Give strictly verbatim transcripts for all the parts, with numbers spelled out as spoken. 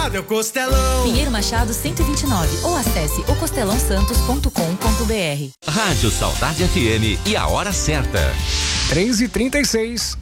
Meu Costelão. Pinheiro Machado cento e vinte e nove ou acesse o costelão santos ponto com ponto br. Rádio Saudade F M e a hora certa. três e trinta e seis.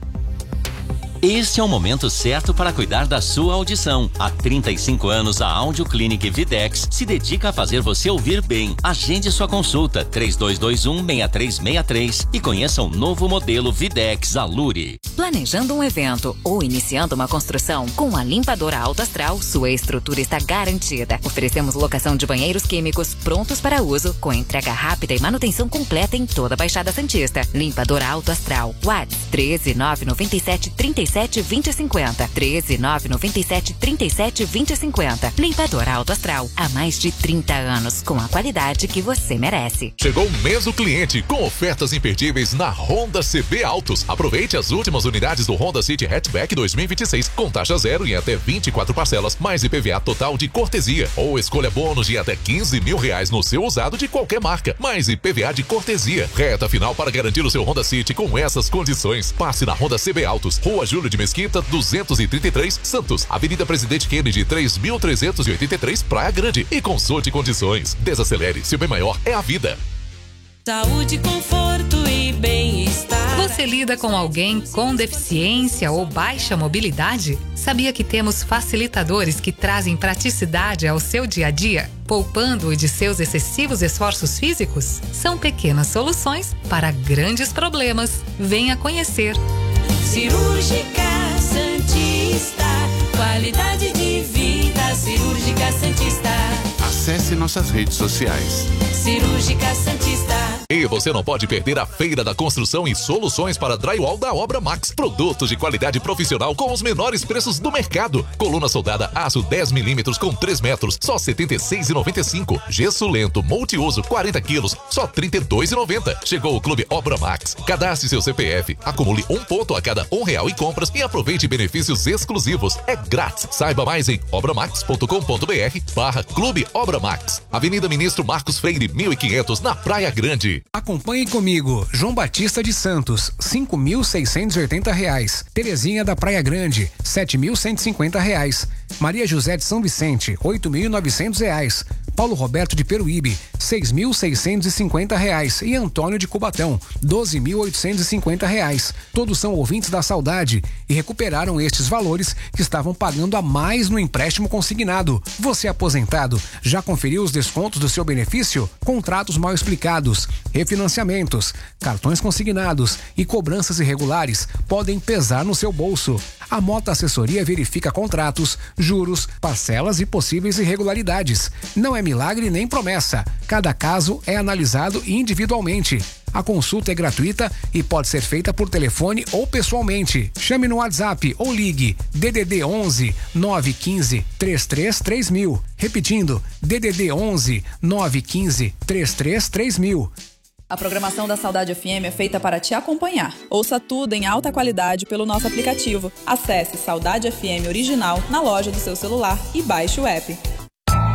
Este é o momento certo para cuidar da sua audição. Há trinta e cinco anos, a Audio Clinic Videx se dedica a fazer você ouvir bem. Agende sua consulta três dois dois um, seis três seis três e conheça o novo modelo Videx Alure. Planejando um evento ou iniciando uma construção, com a limpadora Alto Astral, sua estrutura está garantida. Oferecemos locação de banheiros químicos prontos para uso, com entrega rápida e manutenção completa em toda a Baixada Santista. Limpadora Alto Astral. WhatsApp treze nove nove sete, trinta e sete, vinte, cinquenta. treze nove nove sete, trinta e sete, vinte, cinquenta. Limpadora Alto Astral. Há mais de trinta anos, com a qualidade que você merece. Chegou o mês do cliente, com ofertas imperdíveis na Honda C B Autos. Aproveite as últimas unidades do Honda City Hatchback dois mil e vinte e seis, com taxa zero em até vinte e quatro parcelas, mais I P V A total de cortesia. Ou escolha bônus de até quinze mil reais no seu usado de qualquer marca, mais I P V A de cortesia. Reta final para garantir o seu Honda City com essas condições. Passe na Honda C B Autos, Rua Júlio de Mesquita, duzentos e trinta e três, Santos. Avenida Presidente Kennedy, três mil trezentos e oitenta e três, Praia Grande. E consulte condições. Desacelere, seu bem maior é a vida. Saúde, conforto e bem-estar. Você lida com alguém com deficiência ou baixa mobilidade? Sabia que temos facilitadores que trazem praticidade ao seu dia a dia, poupando-o de seus excessivos esforços físicos? São pequenas soluções para grandes problemas. Venha conhecer. Cirúrgica Santista, qualidade de vida. Cirúrgica Santista. Acesse nossas redes sociais. Cirúrgica Santista. E você não pode perder a Feira da Construção e soluções para drywall da Obra Max. Produtos de qualidade profissional com os menores preços do mercado. Coluna soldada aço dez milímetros com três metros, só setenta e seis reais e noventa e cinco centavos. Gesso lento multiuso quarenta quilos, só trinta e dois reais e noventa centavos. Chegou o Clube Obra Max. Cadastre seu C P F, acumule um ponto a cada um real em compras e aproveite benefícios exclusivos. É grátis. Saiba mais em obramax ponto com ponto br barra Clube Obra Max. Avenida Ministro Marcos Freire, mil e quinhentos, na Praia Grande. Acompanhe comigo. João Batista de Santos, cinco mil seiscentos e oitenta reais. Terezinha da Praia Grande, sete mil cento e cinquenta reais. Maria José de São Vicente, oito mil e novecentos reais. Paulo Roberto de Peruíbe, seis mil seiscentos e cinquenta reais. E Antônio de Cubatão, doze mil oitocentos e cinquenta reais. Todos são ouvintes da Saudade e recuperaram estes valores que estavam pagando a mais no empréstimo consignado. Você aposentado, já conferiu os descontos do seu benefício? Contratos mal explicados, refinanciamentos, cartões consignados e cobranças irregulares podem pesar no seu bolso. A Mota Assessoria verifica contratos, juros, parcelas e possíveis irregularidades. Não é milagre nem promessa. Cada caso é analisado individualmente. A consulta é gratuita e pode ser feita por telefone ou pessoalmente. Chame no WhatsApp ou ligue D D D onze, nove um cinco, três três três mil. Repetindo, D D D onze, nove um cinco, três três três mil. A programação da Saudade F M é feita para te acompanhar. Ouça tudo em alta qualidade pelo nosso aplicativo. Acesse Saudade F M Original na loja do seu celular e baixe o app.